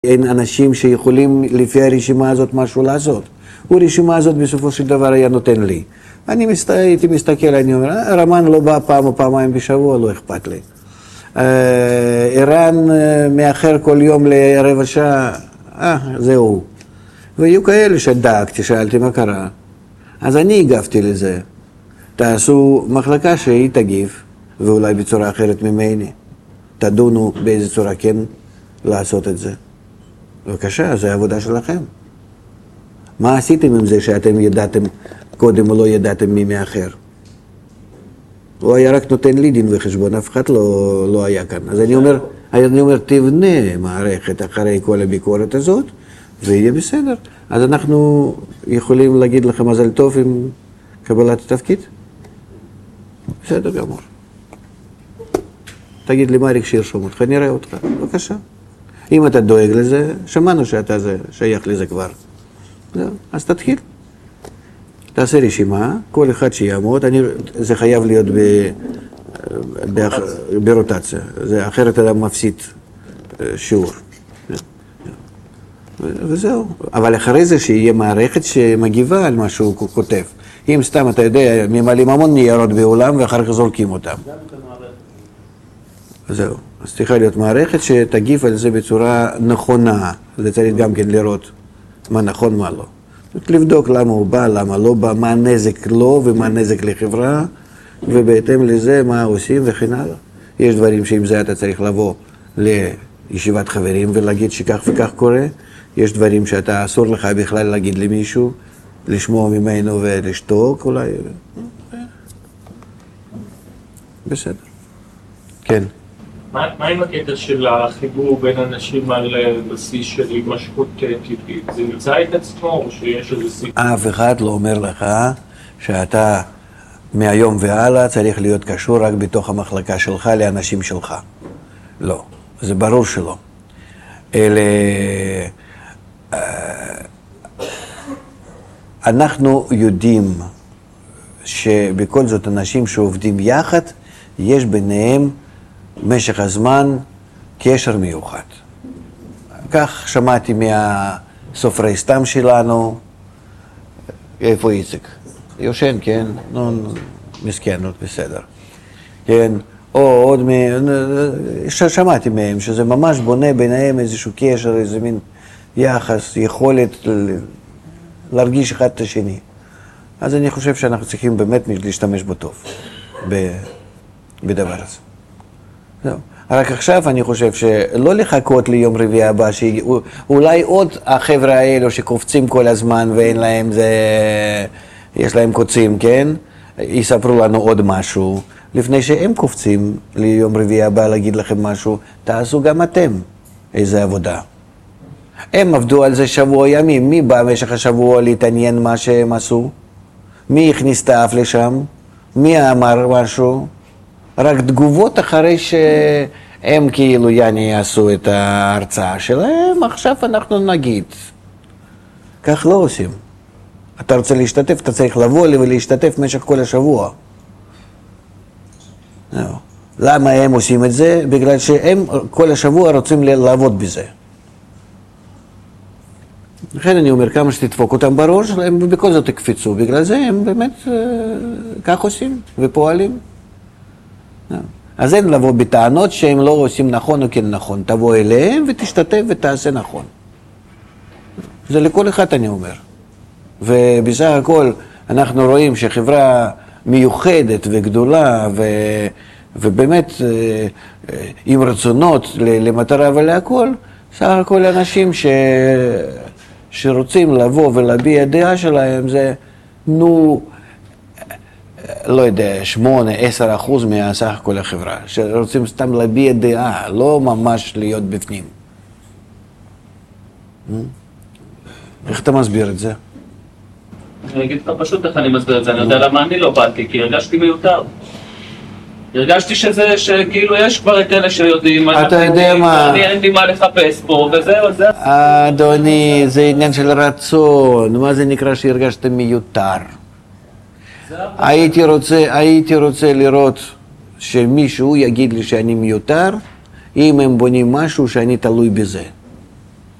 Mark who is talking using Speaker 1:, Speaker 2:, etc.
Speaker 1: אין אנשים שיכולים לפי הרשימה הזאת משהו לעשות. הרשימה הזאת בסופו של דבר היה נותן לי. הייתי מסתכל, אני אומר, רמן לא בא פעם או פעמיים בשבוע, לא אכפת לי. ערן מאחר כל יום לרבע שעה, זהו. והיו כאלה שדאגתי, שאלתי מה קרה. אז אני הגבתי לזה. תעשו מחלקה שהיא תגיב, ואולי בצורה אחרת ממני. תדונו באיזה צורה כן לעשות את זה. בבקשה, זה העבודה שלכם. מה עשיתם עם זה שאתם ידעתם קודם או לא ידעתם מי מאחר? הוא היה רק נותן לי דין וחשבון, אף אחד לא היה כאן. אז אני אומר, תבנה מערכת אחרי כל הביקורת הזאת, ויהיה בסדר. אז אנחנו יכולים להגיד לך מזל טוב עם קבלת התפקיד? בסדר גמור. תגיד לי מה שירשום אותך, נראה אותך, בבקשה. אם אתה דואג לזה, שמענו שאתה שייך לזה כבר. אז תתחיל. תעשה רשימה, כל אחד שיעמוד, זה חייב להיות ברוטציה, אחרת אתה מפסיד שיעור. וזהו. אבל אחרי זה שיהיה מערכת שמגיבה על מה שהוא כותב. אם סתם אתה יודע, ממלאים המון ניירות בעולם ואחר כך זורקים אותם. זהו. אז צריכה להיות מערכת שתגיב על זה בצורה נכונה. זה צריך גם כן לראות מה נכון, מה לא. לבדוק למה הוא בא, למה לא בא, מה הנזק לו ומה הנזק לחברה, ובהתאם לזה מה עושים וכן הלאה. יש דברים שעם זה אתה צריך לבוא לישיבת חברים ולהגיד שכך וכך קורה. יש דברים שאתה אסור לך בכלל להגיד למישהו, לשמוע ממנו ולשתוק אולי. בסדר. כן.
Speaker 2: מה עם הקטע של החיבור בין אנשים על בסיס של הימשכות טבעית? זה נמצא את עצמו או שיש איזה סיפור?
Speaker 1: אף אחד לא אומר לך שאתה מהיום והלאה צריך להיות קשור רק בתוך המחלקה שלך לאנשים שלך. לא, זה ברור שלא. אלה... אנחנו יודעים שבכל זאת אנשים שעובדים יחד, יש ביניהם משך הזמן קשר מיוחד. כך שמעתי מהסופרי סתם שלנו, איפה איציק? יושן, כן? מסכן, בסדר. כן? או עוד שמעתי מהם שזה ממש בונה ביניהם איזשהו קשר, איזה מין יחס, יכולת להרגיש אחד את השני. אז אני חושב שאנחנו צריכים באמת להשתמש בו טוב, בדבר הזה. זהו. רק עכשיו אני חושב שלא לחכות ליום רביעי הבא, שאולי עוד החבר'ה האלו שקופצים כל הזמן ואין להם זה, יש להם קוצים, כן? יספרו לנו עוד משהו. לפני שהם קופצים ליום רביעי הבא להגיד לכם משהו, תעשו גם אתם איזה עבודה. הם עבדו על זה שבוע ימים, מי בא במשך השבוע להתעניין מה שהם עשו? מי הכניס את האף לשם? מי אמר משהו? רק תגובות אחרי שהם כאילו יעשו את ההרצאה שלהם, עכשיו אנחנו נגיד. כך לא עושים. אתה רוצה להשתתף, אתה צריך לבוא ולהשתתף במשך כל השבוע. למה הם עושים את זה? בגלל שהם כל השבוע רוצים לעבוד בזה. לכן אני אומר, כמה שתדפוק אותם בראש, הם בכל זאת יקפצו. בגלל זה הם באמת כך עושים ופועלים. אז אין לבוא בטענות שהם לא עושים נכון או כן נכון. תבוא אליהם ותשתתף ותעשה נכון. זה לכל אחד אני אומר. ובסך הכל אנחנו רואים שחברה מיוחדת וגדולה ובאמת עם רצונות למטרה ולהכל, סך הכל אנשים שרוצים לבוא ולהביע דעה שלהם זה לא יודע, 8-10% מהסך כל החברה, שרוצים סתם להביע דעה, לא ממש להיות בפנים. איך אתה מסביר את זה?
Speaker 2: אני אגיד לך פשוט איך אני מסביר את זה, אני יודע למה אני לא באתי, כי הרגשתי מיותר. הרגשתי שכאילו יש כבר את אלה שיודעים,
Speaker 1: אתה יודע מה?
Speaker 2: אין לי מה לחפש פה, וזהו, זה...
Speaker 1: אדוני, זה עניין של רצון, מה זה נקרא שהרגשת מיותר? הייתי רוצה לראות שמישהו יגיד לי שאני מיותר, אם הם בונים משהו שאני תלוי בזה.